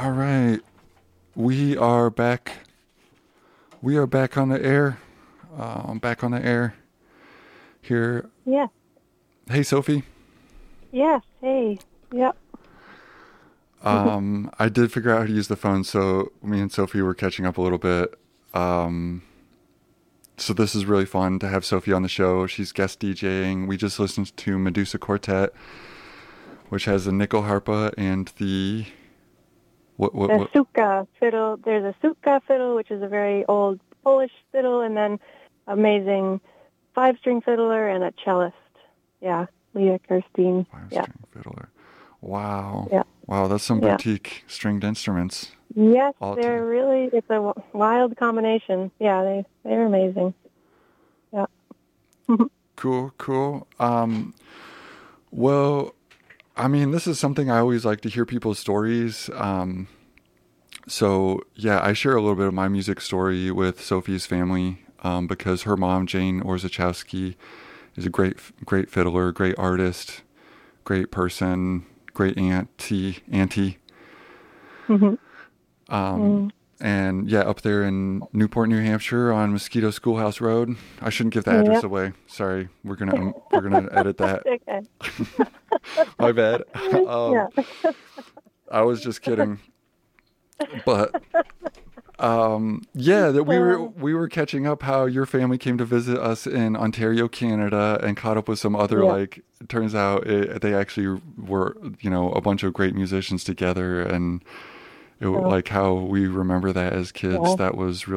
All right. We are back. We are back on the air. Back on the air here. Yeah. Hey, Sophie. Yes. Hey. Yep. I did figure out how to use the phone, so me and Sophie were catching up a little bit. So this is really fun to have Sophie on the show. She's guest DJing. We just listened to Medusa Quartet, which has the nickel harpa and the The suka fiddle. There's a suka fiddle, which is a very old Polish fiddle, and then amazing 5-string fiddler and a cellist. Yeah, Leah Kirstein. Yeah. 5-string fiddler. Wow. Yeah. Wow, that's some Yeah. boutique stringed instruments. Yes, All they're together. really. It's a wild combination. Yeah, they're amazing. Yeah. Cool. Well, I mean, this is something I always like to hear people's stories. So yeah, I share a little bit of my music story with Sophie's family, because her mom, Jane Orzechowski, is a great fiddler, great artist, great person, great auntie. Mhm. And yeah, up there in Newport, New Hampshire on Mosquito Schoolhouse Road. I shouldn't give the address Yep. away. Sorry. We're gonna edit that. Okay. My bad. Yeah. I was just kidding. But yeah, that we were catching up how your family came to visit us in Ontario, Canada, and caught up with some other, Yeah. like, it turns out they actually were, a bunch of great musicians together, and Oh. like how we remember that as kids. Yeah. That was really